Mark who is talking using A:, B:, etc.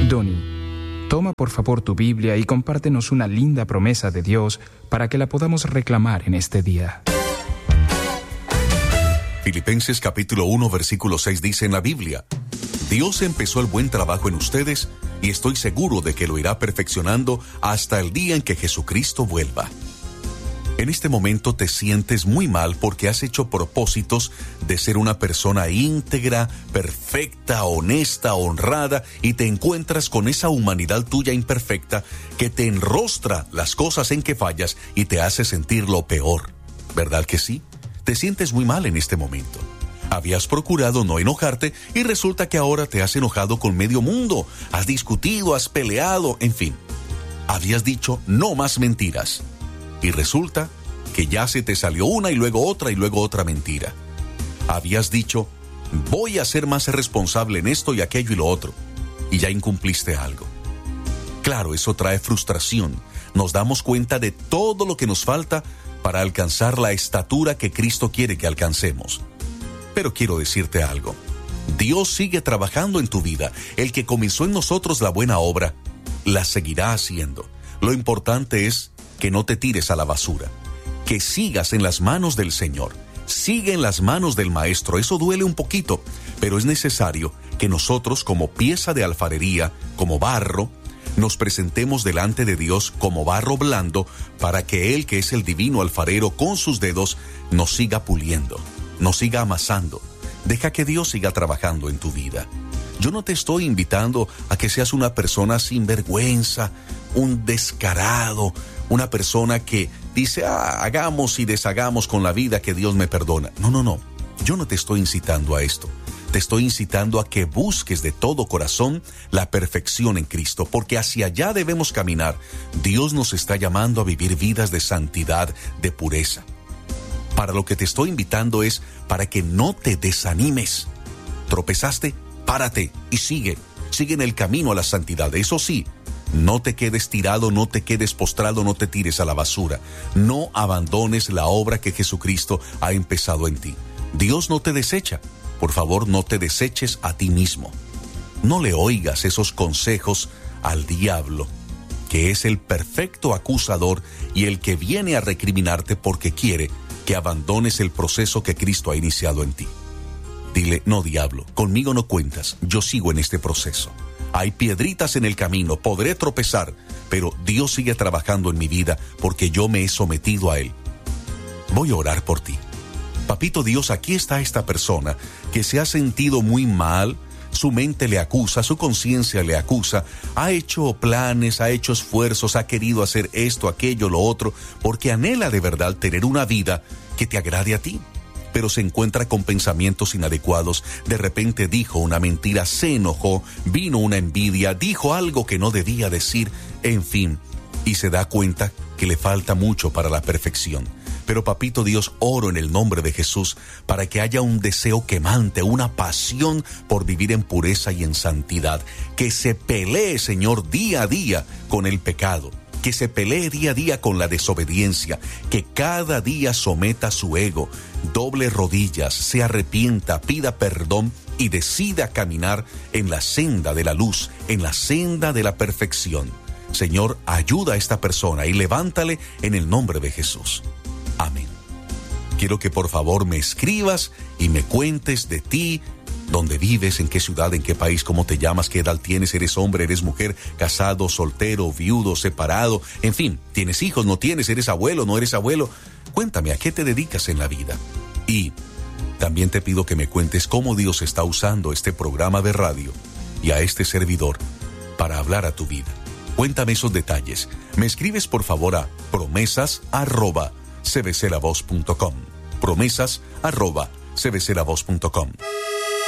A: Donnie, toma por favor tu Biblia y compártenos una linda promesa de Dios para que la podamos reclamar en este día.
B: Filipenses capítulo 1, versículo 6 dice en la Biblia: Dios empezó el buen trabajo en ustedes y estoy seguro de que lo irá perfeccionando hasta el día en que Jesucristo vuelva. En este momento te sientes muy mal porque has hecho propósitos de ser una persona íntegra, perfecta, honesta, honrada, y te encuentras con esa humanidad tuya imperfecta que te enrostra las cosas en que fallas y te hace sentir lo peor. ¿Verdad que sí? Te sientes muy mal en este momento. Habías procurado no enojarte y resulta que ahora te has enojado con medio mundo. Has discutido, has peleado, en fin. Habías dicho no más mentiras. Y resulta que ya se te salió una y luego otra mentira. Habías dicho, voy a ser más responsable en esto y aquello y lo otro, y ya incumpliste algo. Claro, eso trae frustración. Nos damos cuenta de todo lo que nos falta para alcanzar la estatura que Cristo quiere que alcancemos. Pero quiero decirte algo. Dios sigue trabajando en tu vida. El que comenzó en nosotros la buena obra, la seguirá haciendo. Lo importante es que no te tires a la basura, que sigas en las manos del Señor, sigue en las manos del Maestro. Eso duele un poquito, pero es necesario que nosotros, como pieza de alfarería, como barro, nos presentemos delante de Dios como barro blando para que Él, que es el divino alfarero, con sus dedos nos siga puliendo, nos siga amasando. Deja que Dios siga trabajando en tu vida. Yo no te estoy invitando a que seas una persona sin vergüenza, un descarado, una persona que dice, hagamos y deshagamos con la vida que Dios me perdona. No. Yo no te estoy incitando a esto. Te estoy incitando a que busques de todo corazón la perfección en Cristo, porque hacia allá debemos caminar. Dios nos está llamando a vivir vidas de santidad, de pureza. Para lo que te estoy invitando es para que no te desanimes. ¿Tropezaste? Párate y sigue en el camino a la santidad. Eso sí, no te quedes tirado, no te quedes postrado, no te tires a la basura. No abandones la obra que Jesucristo ha empezado en ti. Dios no te desecha. Por favor, no te deseches a ti mismo. No le oigas esos consejos al diablo, que es el perfecto acusador y el que viene a recriminarte porque quiere que abandones el proceso que Cristo ha iniciado en ti. Dile, no, diablo, conmigo no cuentas, yo sigo en este proceso. Hay piedritas en el camino, podré tropezar, pero Dios sigue trabajando en mi vida porque yo me he sometido a Él. Voy a orar por ti. Papito Dios, aquí está esta persona que se ha sentido muy mal, su mente le acusa, su conciencia le acusa, ha hecho planes, ha hecho esfuerzos, ha querido hacer esto, aquello, lo otro, porque anhela de verdad tener una vida que te agrade a ti, pero se encuentra con pensamientos inadecuados. De repente dijo una mentira, se enojó, vino una envidia, dijo algo que no debía decir, en fin, y se da cuenta que le falta mucho para la perfección. Pero papito Dios, oro en el nombre de Jesús para que haya un deseo quemante, una pasión por vivir en pureza y en santidad. Que se pelee, Señor, día a día con el pecado. Que se pelee día a día con la desobediencia. Que cada día someta su ego, doble rodillas, se arrepienta, pida perdón y decida caminar en la senda de la luz, en la senda de la perfección. Señor, ayuda a esta persona y levántale en el nombre de Jesús. Amén. Quiero que por favor me escribas y me cuentes de ti, dónde vives, en qué ciudad, en qué país, cómo te llamas, qué edad tienes, eres hombre, eres mujer, casado, soltero, viudo, separado, en fin, tienes hijos, no tienes, eres abuelo, no eres abuelo. Cuéntame, ¿a qué te dedicas en la vida? Y también te pido que me cuentes cómo Dios está usando este programa de radio y a este servidor para hablar a tu vida. Cuéntame esos detalles. Me escribes por favor a promesas@cbclavoz.com. promesas@cbclavoz.com.